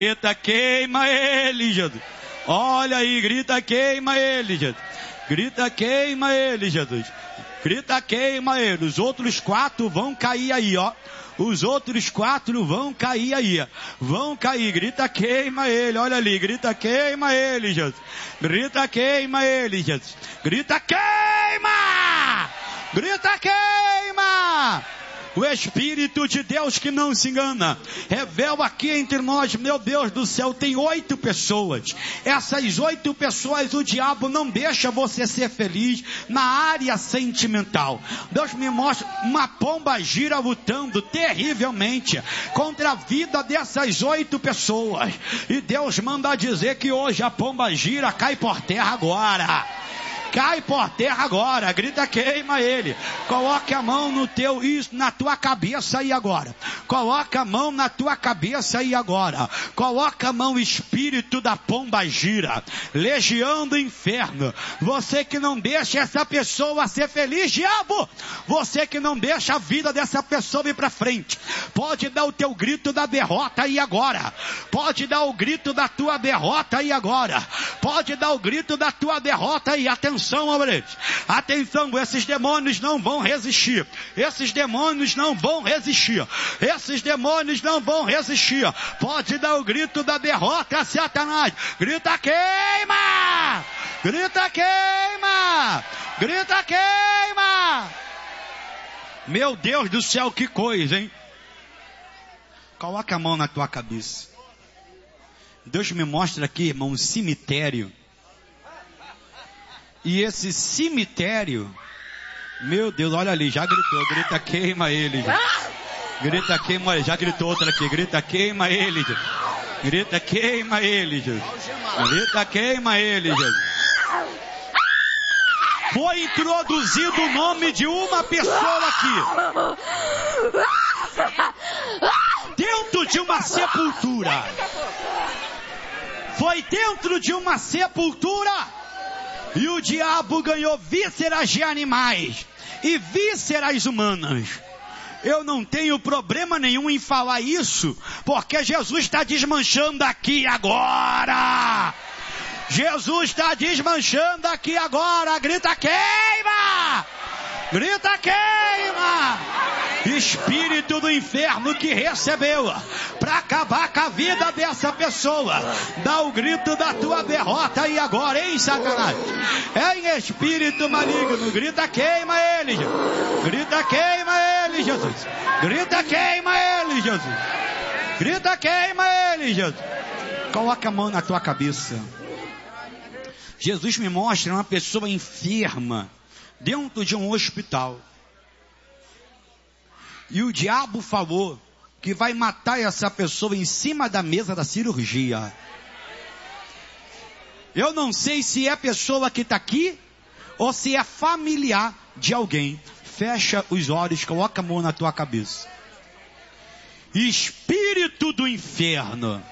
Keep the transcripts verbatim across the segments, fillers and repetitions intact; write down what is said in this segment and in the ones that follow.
Grita, queima ele, Jesus. Olha aí, grita, queima ele, Jesus. Grita, queima ele, Jesus. Grita, queima ele. Os outros quatro vão cair aí, ó. Os outros quatro vão cair aí. Vão cair. Grita, queima ele. Olha ali. Grita, queima ele, Jesus. Grita, queima ele, Jesus. Grita, queima! Grita, queima! O Espírito de Deus que não se engana, revela aqui entre nós, meu Deus do céu, tem oito pessoas. Essas oito pessoas, o diabo não deixa você ser feliz na área sentimental. Deus me mostra uma pomba gira lutando terrivelmente contra a vida dessas oito pessoas. E Deus manda dizer que hoje a pomba gira cai por terra agora. Cai por terra agora, grita, queima ele. Coloque a mão no teu, isso, na tua cabeça aí agora. Coloca a mão na tua cabeça aí agora. Coloca a mão, espírito da pomba gira, legião do inferno. Você que não deixa essa pessoa ser feliz, diabo. Você que não deixa a vida dessa pessoa ir para frente. Pode dar o teu grito da derrota aí agora. Pode dar o grito da tua derrota aí agora. Pode dar o grito da tua derrota aí. Atenção. Atenção, esses demônios não vão resistir. Esses demônios não vão resistir. Esses demônios não vão resistir. Pode dar o grito da derrota, Satanás. Grita, queima! Grita, queima! Grita, queima! Meu Deus do céu, que coisa, hein? Coloca a mão na tua cabeça. Deus me mostra aqui, irmão, um cemitério. E esse cemitério, meu Deus, olha ali, já gritou, grita, queima ele. Grita, queima ele, já gritou outra aqui, grita, queima ele. Grita, queima ele. Grita, queima ele. Foi introduzido o nome de uma pessoa aqui. Dentro de uma sepultura. Foi dentro de uma sepultura. E o diabo ganhou vísceras de animais e vísceras humanas. Eu não tenho problema nenhum em falar isso, porque Jesus está desmanchando aqui agora. Jesus está desmanchando aqui agora. Grita, queima! Grita, queima! Espírito do inferno que recebeu para acabar com a vida dessa pessoa. Dá o grito da tua derrota aí agora, hein, Satanás? Em espírito maligno, grita, queima ele, Jesus. Grita, queima ele, Jesus. Grita, queima ele, Jesus. Grita, queima ele, Jesus. Coloca a mão na tua cabeça. Jesus me mostra uma pessoa enferma dentro de um hospital. E o diabo falou que vai matar essa pessoa em cima da mesa da cirurgia. Eu não sei se é a pessoa que está aqui ou se é familiar de alguém. Fecha os olhos, coloca a mão na tua cabeça. Espírito do inferno.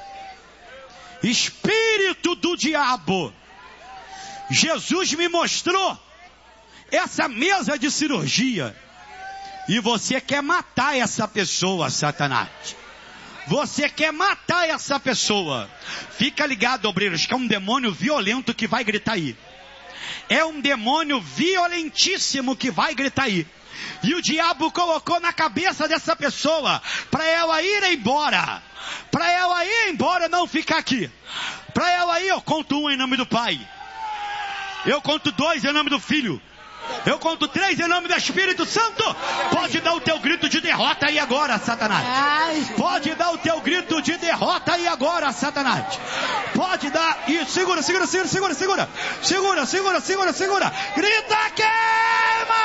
Espírito do diabo. Jesus me mostrou essa mesa de cirurgia. E você quer matar essa pessoa, Satanás. Você quer matar essa pessoa. Fica ligado, obreiros, que é um demônio violento que vai gritar aí. É um demônio violentíssimo que vai gritar aí. E o diabo colocou na cabeça dessa pessoa para ela ir embora. Para ela ir embora, não ficar aqui. Para ela ir, eu conto um em nome do Pai. Eu conto dois em nome do Filho. Eu conto três em nome do Espírito Santo. Pode dar o teu grito de derrota aí agora, Satanás. Pode dar o teu grito de derrota aí agora, Satanás. Pode dar. E segura, segura, segura, segura, segura. Segura, segura, segura, segura. Grita, queima!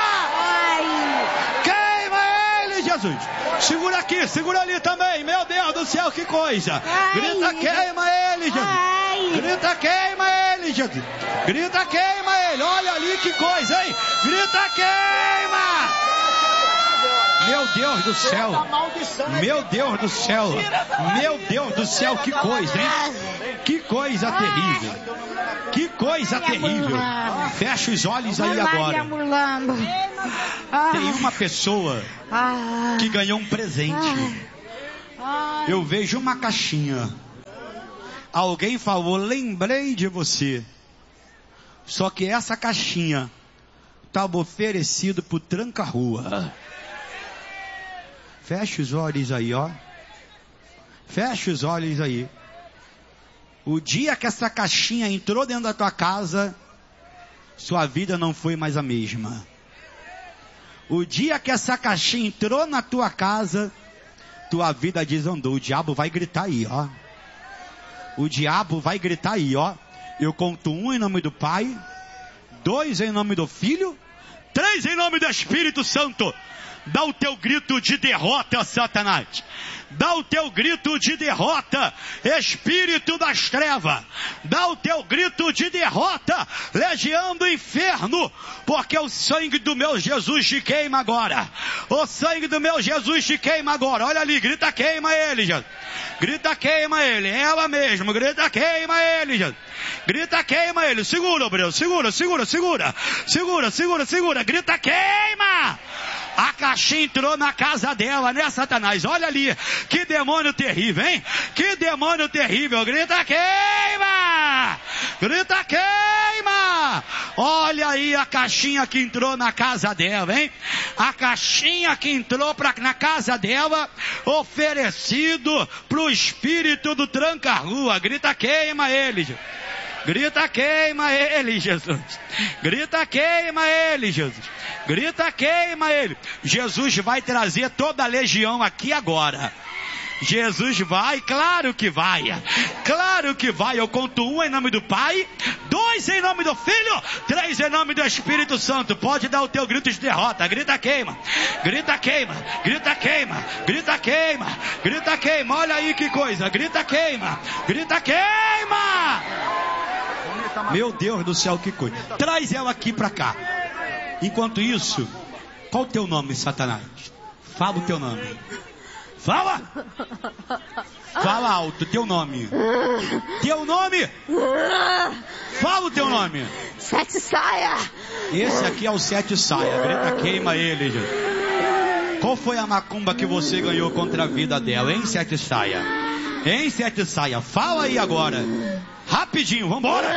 Queima ele, Jesus. Segura aqui, segura ali também. Meu Deus do céu, que coisa. Grita, queima ele, Jesus. Grita, queima ele, Jesus. Grita, queima ele. Olha ali que coisa, hein? Grita, queima! Meu Deus do céu. Meu Deus do céu. Meu Deus do céu, que coisa, hein? Que coisa terrível. Que coisa terrível. Fecha os olhos aí agora. Tem uma pessoa que ganhou um presente. Eu vejo uma caixinha. alguém falou, lembrei de você. Só que essa caixinha estava oferecido por tranca-rua. Fecha os olhos aí, ó. Fecha os olhos aí. O dia que essa caixinha entrou dentro da tua casa, sua vida não foi mais a mesma. O dia que essa caixinha entrou na tua casa, tua vida desandou. O diabo vai gritar aí, ó. O diabo vai gritar aí, ó. Eu conto um em nome do Pai, dois em nome do Filho, três em nome do Espírito Santo. Dá o teu grito de derrota, Satanás. Dá o teu grito de derrota, espírito das trevas. Dá o teu grito de derrota, legião do inferno. Porque o sangue do meu Jesus te queima agora. O sangue do meu Jesus te queima agora. Olha ali, grita queima ele, Jesus. Grita queima ele, ela mesmo, grita queima ele, Jesus. Grita queima ele, segura, Abreu, segura, segura, segura. Segura, segura, segura, grita queima. A caixinha entrou na casa dela, né, Satanás? Olha ali, que demônio terrível, hein? Que demônio terrível, grita queima! Grita queima! Olha aí a caixinha que entrou na casa dela, hein? A caixinha que entrou pra, na casa dela, oferecido pro espírito do tranca-rua, grita queima ele, grita queima ele, Jesus. Grita queima ele, Jesus. Grita queima ele. Jesus vai trazer toda a legião aqui agora. Jesus vai, claro que vai. Claro que vai. Eu conto um em nome do Pai, dois em nome do Filho, três em nome do Espírito Santo. Pode dar o teu grito de derrota. Grita queima. Grita queima. Grita queima. Grita queima. Grita queima. Olha aí que coisa. Grita queima. Grita queima. Meu Deus do céu, que coisa. Traz ela aqui pra cá. Enquanto isso, qual o teu nome, Satanás? Fala o teu nome. Fala! Fala alto, teu nome. Teu nome? Fala o teu nome. Sete Saia. Esse aqui é o Sete Saia. Grita, queima ele, gente. Qual foi a macumba que você ganhou contra a vida dela, hein, Sete Saia? Hein, Sete Saia? Fala aí agora. Rapidinho, vambora.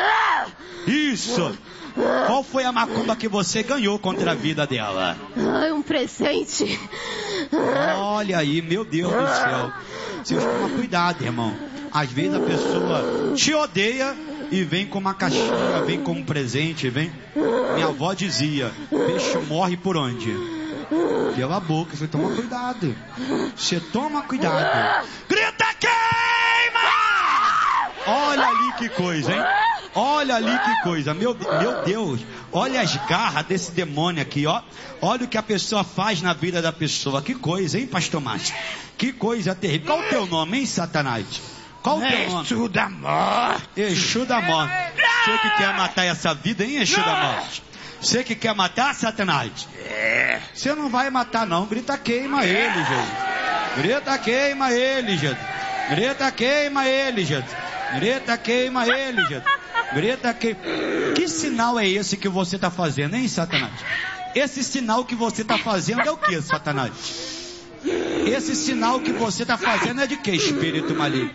Isso. Qual foi a macumba que você ganhou contra a vida dela? Ai, um presente. Olha aí, meu Deus do céu. Vocês tomam cuidado, irmão. Às vezes a pessoa te odeia e vem com uma caixinha, vem com um presente, vem. Minha avó dizia, peixe morre por onde? Pela boca. Você toma cuidado. Você toma cuidado. Grita queima! Olha ali que coisa, hein? Olha ali que coisa, meu, meu Deus, olha as garras desse demônio aqui, ó. Olha o que a pessoa faz na vida da pessoa. Que coisa, hein, pastor Márcio? Que coisa terrível. Qual o teu nome, hein, Satanás? Qual o teu nome? Exu da morte. Exu da morte. Você que quer matar essa vida, hein, Exu da morte? Você que quer matar, Satanás? É. Você não vai matar não, grita queima ele, Jesus. Grita queima ele, Jesus. Grita queima ele, Jesus. Grita queima ele, Jesus. Grita que... Que sinal é esse que você está fazendo, hein, Satanás? Esse sinal que você está fazendo é o que, Satanás? Esse sinal que você está fazendo é de que, espírito maligno?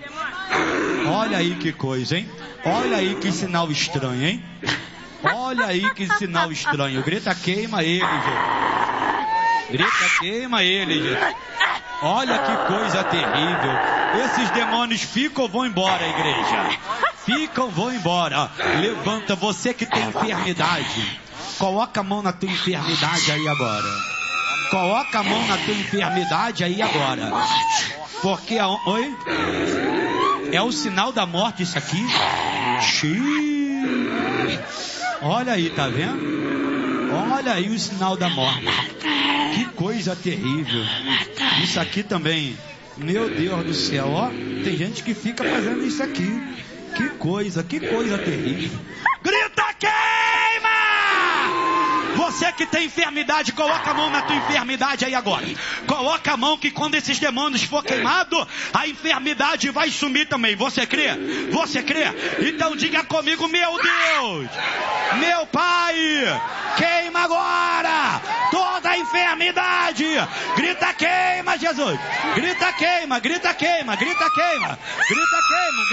Olha aí que coisa, hein? Olha aí que sinal estranho, hein? Olha aí que sinal estranho. Grita queima ele, gente. Grita queima ele, gente. Olha que coisa terrível. Esses demônios ficam ou vão embora, igreja? Ficam, vão embora. Levanta, você que tem enfermidade. Coloca a mão na tua enfermidade aí agora. Coloca a mão na tua enfermidade aí agora. Porque a... Oi? É o sinal da morte isso aqui? Xiii. Olha aí, tá vendo? Olha aí o sinal da morte. Que coisa terrível. Isso aqui também. Meu Deus do céu, ó. Tem gente que fica fazendo isso aqui. Que coisa, que coisa terrível. Grita queima! Você que tem enfermidade, coloca a mão na tua enfermidade aí agora. Coloca a mão que quando esses demônios for queimado, a enfermidade vai sumir também. Você crê? Você crê? Então diga comigo, meu Deus, meu Pai, queima agora toda a enfermidade. Grita queima, Jesus. Grita queima, grita queima, grita queima, grita queima.